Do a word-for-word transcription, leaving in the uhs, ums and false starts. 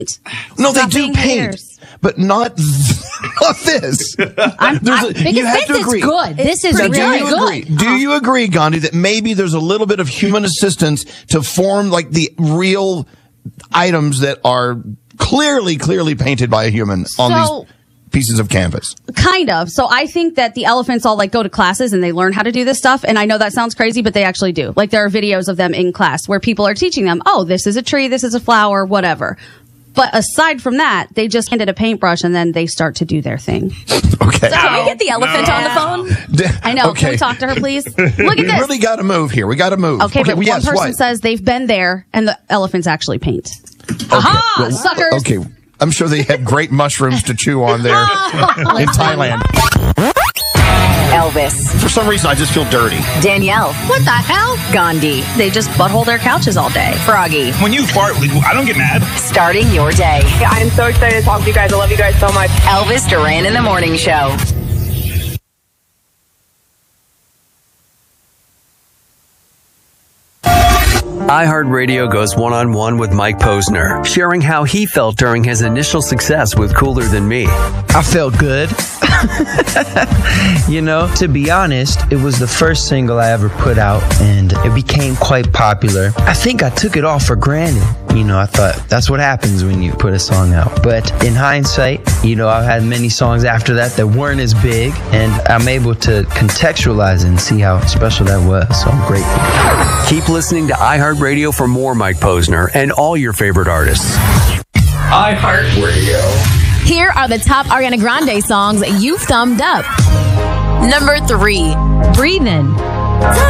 No, Stop they do being paint, haters. but not, not this. I'm, There's I, a- because you have this to is agree. good. This is Now, really do you good. agree? Do you agree, Gandhi, that maybe there's a little bit of human assistance to form like the real items that are clearly, clearly painted by a human on So- these pieces of canvas? Kind of. So I think that the elephants all like go to classes and they learn how to do this stuff. And I know that sounds crazy, but they actually do. Like there are videos of them in class where people are teaching them, oh, this is a tree, this is a flower, whatever. But aside from that, they just handed a paintbrush and then they start to do their thing. Okay. Can we get the elephant No. on the phone? I know. Okay. Can we talk to her, please? Look at We this. really got to move here. We got to move. Okay, but well, yes, one person what? says they've been there and the elephants actually paint. Okay. Aha, Well, suckers. Okay. I'm sure they had great mushrooms to chew on there in Thailand. Elvis. For some reason, I just feel dirty. Danielle. What the hell? Gandhi. They just butthole their couches all day. Froggy. When you fart, I don't get mad. Starting your day. Yeah, I'm so excited to talk to you guys. I love you guys so much. Elvis Duran in the Morning Show. iHeartRadio goes one-on-one with Mike Posner, sharing how he felt during his initial success with Cooler Than Me. I felt good. You know, to be honest, it was the first single I ever put out, and it became quite popular. I think I took it all for granted. You know, I thought that's what happens when you put a song out. But in hindsight, you know, I've had many songs after that that weren't as big, and I'm able to contextualize it and see how special that was. So I'm grateful. Keep listening to iHeartRadio for more Mike Posner and all your favorite artists. iHeartRadio. Here are the top Ariana Grande songs you've thumbed up. Number three, Breathin'.